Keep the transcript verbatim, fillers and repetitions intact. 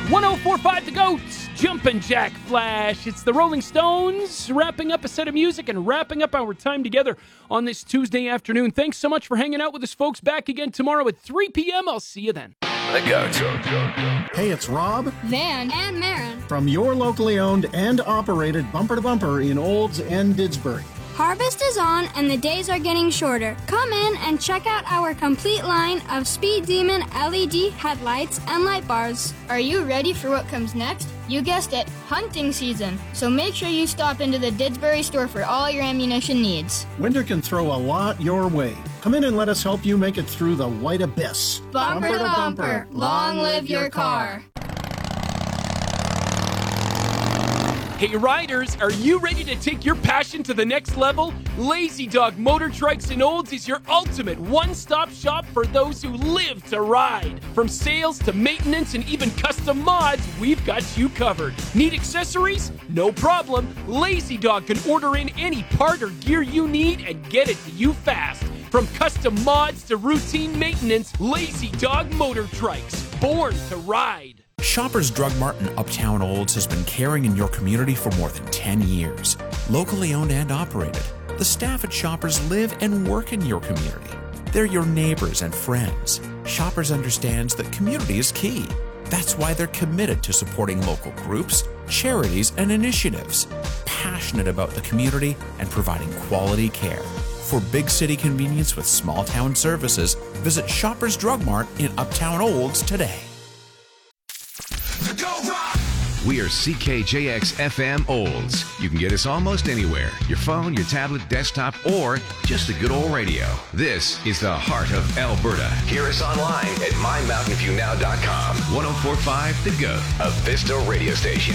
one oh four point five The Goats, Jumpin' Jack Flash. It's the Rolling Stones wrapping up a set of music and wrapping up our time together on this Tuesday afternoon. Thanks so much for hanging out with us, folks. Back again tomorrow at three p.m. I'll see you then. The Goats. Hey, it's Rob, Van, and Marin from your locally owned and operated Bumper to Bumper in Olds and Didsbury. Harvest is on and the days are getting shorter. Come in and check out our complete line of Speed Demon L E D headlights and light bars. Are you ready for what comes next? You guessed it, hunting season. So make sure you stop into the Didsbury store for all your ammunition needs. Winter can throw a lot your way. Come in and let us help you make it through the white abyss. Bumper, bumper to bumper. bumper. Long live your car. Hey riders, are you ready to take your passion to the next level? Lazy Dog Motor Trikes and Olds is your ultimate one-stop shop for those who live to ride. From sales to maintenance and even custom mods, we've got you covered. Need accessories? No problem. Lazy Dog can order in any part or gear you need and get it to you fast. From custom mods to routine maintenance, Lazy Dog Motor Trikes, born to ride. Shoppers Drug Mart in Uptown Olds has been caring in your community for more than ten years. Locally owned and operated, the staff at Shoppers live and work in your community. They're your neighbors and friends. Shoppers understands that community is key. That's why they're committed to supporting local groups, charities, and initiatives, passionate about the community and providing quality care. For big city convenience with small town services, visit Shoppers Drug Mart in Uptown Olds today. We are C K J X F M Olds. You can get us almost anywhere. Your phone, your tablet, desktop, or just a good old radio. This is the heart of Alberta. Hear us online at my mountain view now dot com. one oh four point five The Goat, a Vista radio station.